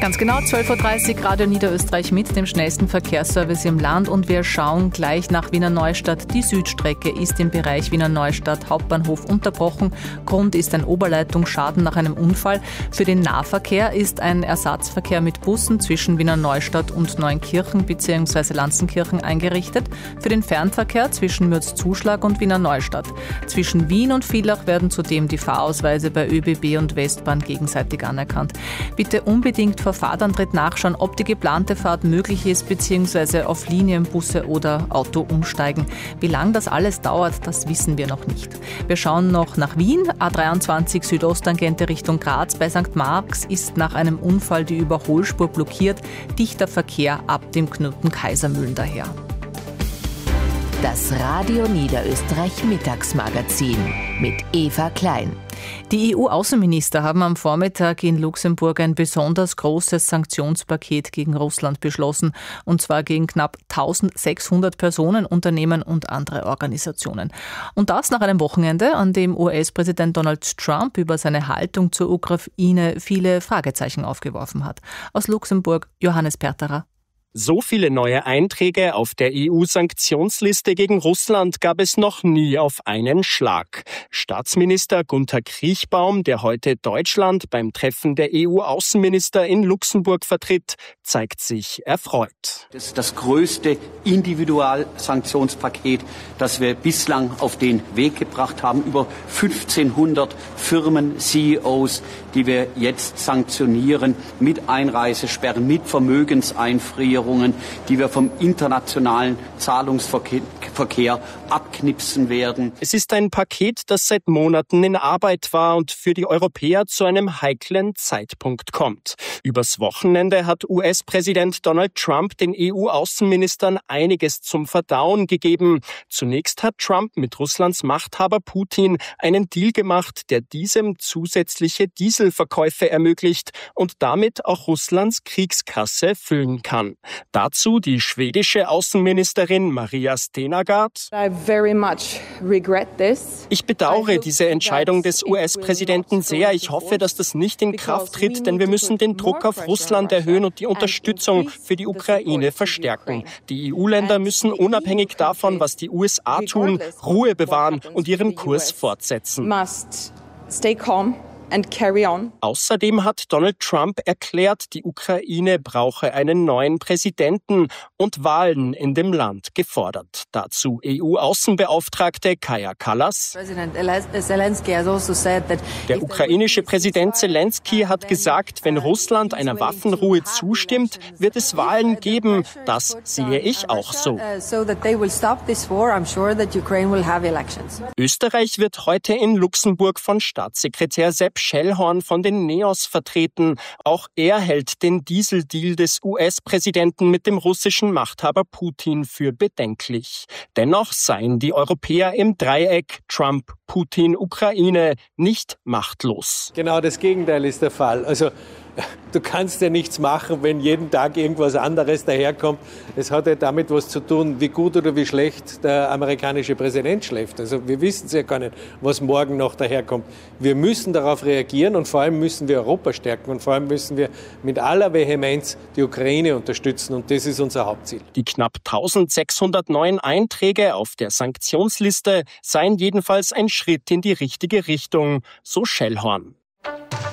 Ganz genau, 12.30 Uhr, Radio Niederösterreich mit dem schnellsten Verkehrsservice im Land und wir schauen gleich nach Wiener Neustadt. Die Südstrecke ist im Bereich Wiener Neustadt Hauptbahnhof unterbrochen. Grund ist ein Oberleitungsschaden nach einem Unfall. Für den Nahverkehr ist ein Ersatzverkehr mit Bussen zwischen Wiener Neustadt und Neunkirchen bzw. Lanzenkirchen eingerichtet. Für den Fernverkehr zwischen Mürzzuschlag und Wiener Neustadt. Zwischen Wien und Villach werden zudem die Fahrausweise bei ÖBB und Westbahn gegenseitig anerkannt. Bitte unbedingt vor Fahrtantritt nachschauen, ob die geplante Fahrt möglich ist, beziehungsweise auf Linien, Busse oder Auto umsteigen. Wie lange das alles dauert, das wissen wir noch nicht. Wir schauen noch nach Wien. A23 Südosttangente Richtung Graz. Bei St. Marx ist nach einem Unfall die Überholspur blockiert. Dichter Verkehr ab dem Knoten Kaisermühlen daher. Das Radio Niederösterreich Mittagsmagazin mit Eva Klein. Die EU-Außenminister haben am Vormittag in Luxemburg ein besonders großes Sanktionspaket gegen Russland beschlossen, und zwar gegen knapp 1600 Personen, Unternehmen und andere Organisationen. Und das nach einem Wochenende, an dem US-Präsident Donald Trump über seine Haltung zur Ukraine viele Fragezeichen aufgeworfen hat. Aus Luxemburg Johannes Perterer. So viele neue Einträge auf der EU-Sanktionsliste gegen Russland gab es noch nie auf einen Schlag. Staatsminister Gunther Kriechbaum, der heute Deutschland beim Treffen der EU-Außenminister in Luxemburg vertritt, zeigt sich erfreut. Das ist das größte Individualsanktionspaket, das wir bislang auf den Weg gebracht haben. Über 1500 Firmen, CEOs, die wir jetzt sanktionieren mit Einreisesperren, mit Vermögenseinfrierungen, die wir vom internationalen Zahlungsverkehr abknipsen werden. Es ist ein Paket, das seit Monaten in Arbeit war und für die Europäer zu einem heiklen Zeitpunkt kommt. Übers Wochenende hat US-Präsident Donald Trump den EU-Außenministern einiges zum Verdauen gegeben. Zunächst hat Trump mit Russlands Machthaber Putin einen Deal gemacht, der diesem zusätzliche Dieselverkäufe ermöglicht und damit auch Russlands Kriegskasse füllen kann. Dazu die schwedische Außenministerin Maria Stenagard. Ich bedauere diese Entscheidung des US-Präsidenten sehr. Ich hoffe, dass das nicht in Kraft tritt, denn wir müssen den Druck auf Russland erhöhen und die Unterstützung für die Ukraine verstärken. Die EU-Länder müssen unabhängig davon, was die USA tun, Ruhe bewahren und ihren Kurs fortsetzen. Außerdem hat Donald Trump erklärt, die Ukraine brauche einen neuen Präsidenten und Wahlen in dem Land gefordert. Dazu EU-Außenbeauftragte Kaja Kallas. Der ukrainische Präsident Zelensky hat gesagt, wenn Russland einer Waffenruhe zustimmt, wird es Wahlen geben. Das sehe ich auch so. Österreich wird heute in Luxemburg von Staatssekretär Sepp Schellhorn von den NEOS vertreten. Auch er hält den Dieseldeal des US-Präsidenten mit dem russischen Machthaber Putin für bedenklich. Dennoch seien die Europäer im Dreieck Trump, Putin, Ukraine nicht machtlos. Genau das Gegenteil ist der Fall. Also du kannst ja nichts machen, wenn jeden Tag irgendwas anderes daherkommt. Es hat ja damit was zu tun, wie gut oder wie schlecht der amerikanische Präsident schläft. Also wir wissen es ja gar nicht, was morgen noch daherkommt. Wir müssen darauf reagieren und vor allem müssen wir Europa stärken und vor allem müssen wir mit aller Vehemenz die Ukraine unterstützen und das ist unser Hauptziel. Die knapp 1600 neuen Einträge auf der Sanktionsliste seien jedenfalls ein Schritt in die richtige Richtung, so Schellhorn.